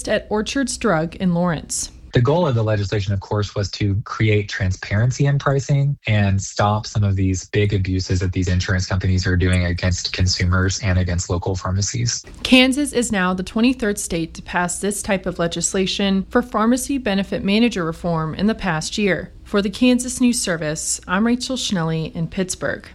protest at Orchards Drug in Lawrence. The goal of the legislation, of course, was to create transparency in pricing and stop some of these big abuses that these insurance companies are doing against consumers and against local pharmacies. Kansas is now the 23rd state to pass this type of legislation for pharmacy benefit manager reform in the past year. For the Kansas News Service, I'm Rachel Schnelly in Pittsburgh.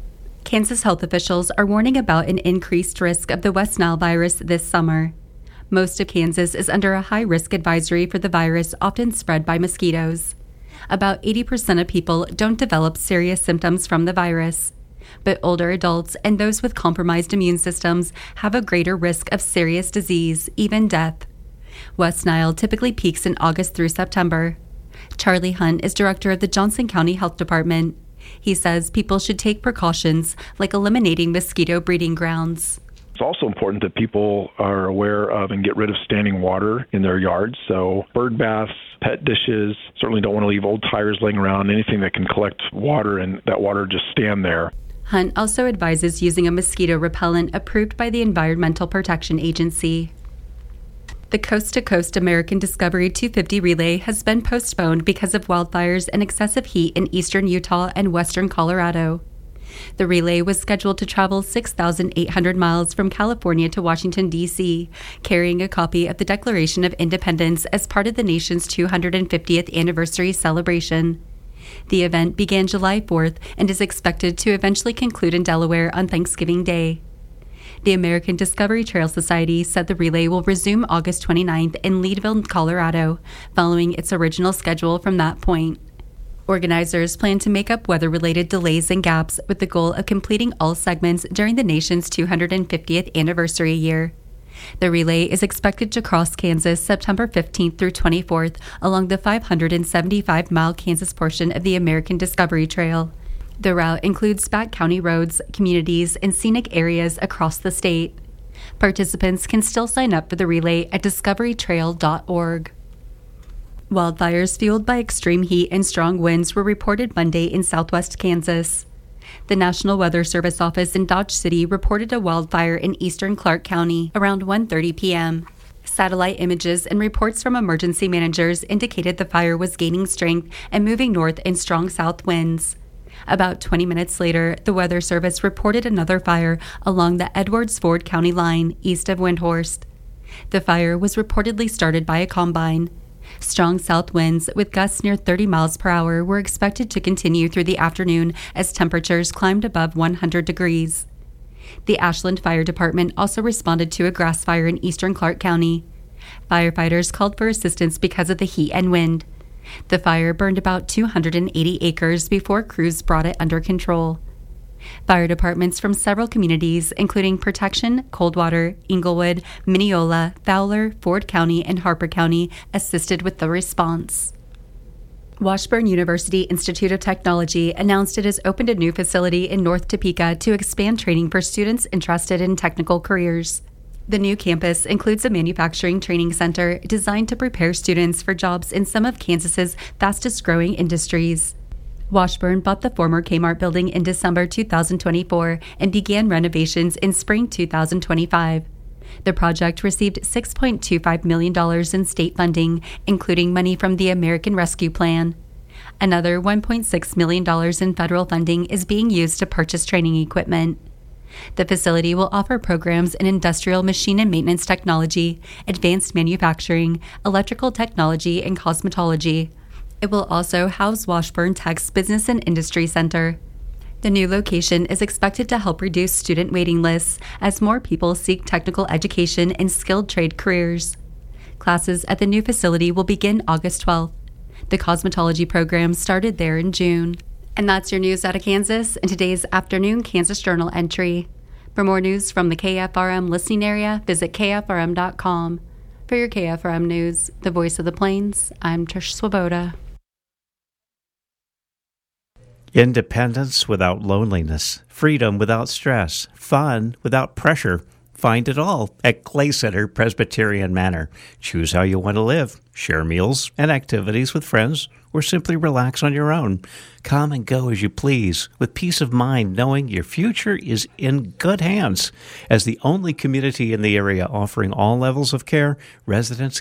Kansas health officials are warning about an increased risk of the West Nile virus this summer. Most of Kansas is under a high-risk advisory for the virus often spread by mosquitoes. About 80% of people don't develop serious symptoms from the virus, but older adults and those with compromised immune systems have a greater risk of serious disease, even death. West Nile typically peaks in August through September. Charlie Hunt is director of the Johnson County Health Department. He says people should take precautions like eliminating mosquito breeding grounds. It's also important that people are aware of and get rid of standing water in their yards. So bird baths, pet dishes, certainly don't want to leave old tires laying around, anything that can collect water and that water just stand there. Hunt also advises using a mosquito repellent approved by the Environmental Protection Agency. The Coast to Coast American Discovery 250 relay has been postponed because of wildfires and excessive heat in eastern Utah and western Colorado. The relay was scheduled to travel 6,800 miles from California to Washington, D.C., carrying a copy of the Declaration of Independence as part of the nation's 250th anniversary celebration. The event began July 4th and is expected to eventually conclude in Delaware on Thanksgiving Day. The American Discovery Trail Society said the relay will resume August 29th in Leadville, Colorado, following its original schedule from that point. Organizers plan to make up weather-related delays and gaps with the goal of completing all segments during the nation's 250th anniversary year. The relay is expected to cross Kansas September 15th through 24th along the 575-mile Kansas portion of the American Discovery Trail. The route includes back county roads, communities, and scenic areas across the state. Participants can still sign up for the relay at discoverytrail.org. Wildfires fueled by extreme heat and strong winds were reported Monday in southwest Kansas. The National Weather Service office in Dodge City reported a wildfire in eastern Clark County around 1:30 p.m. Satellite images and reports from emergency managers indicated the fire was gaining strength and moving north in strong south winds. About 20 minutes later, the Weather Service reported another fire along the Edwards-Ford County line east of Windhorst. The fire was reportedly started by a combine. Strong south winds with gusts near 30 miles per hour were expected to continue through the afternoon as temperatures climbed above 100 degrees. The Ashland Fire Department also responded to a grass fire in eastern Clark County. Firefighters called for assistance because of the heat and wind. The fire burned about 280 acres before crews brought it under control. Fire departments from several communities, including Protection, Coldwater, Englewood, Mineola, Fowler, Ford County, and Harper County, assisted with the response. Washburn University Institute of Technology announced it has opened a new facility in North Topeka to expand training for students interested in technical careers. The new campus includes a manufacturing training center designed to prepare students for jobs in some of Kansas's fastest-growing industries. Washburn bought the former Kmart building in December 2024 and began renovations in spring 2025. The project received $6.25 million in state funding, including money from the American Rescue Plan. Another $1.6 million in federal funding is being used to purchase training equipment. The facility will offer programs in industrial machine and maintenance technology, advanced manufacturing, electrical technology, and cosmetology. It will also house Washburn Tech's Business and Industry Center. The new location is expected to help reduce student waiting lists as more people seek technical education and skilled trade careers. Classes at the new facility will begin August 12th. The cosmetology program started there in June. And that's your news out of Kansas in today's afternoon Kansas Journal entry. For more news from the KFRM listening area, visit KFRM.com. For your KFRM news, the voice of the Plains, I'm Trish Swoboda. Independence without loneliness, freedom without stress, fun without pressure. Find it all at Clay Center Presbyterian Manor. Choose how you want to live. Share meals and activities with friends, or simply relax on your own. Come and go as you please, with peace of mind, knowing your future is in good hands. As the only community in the area offering all levels of care, residents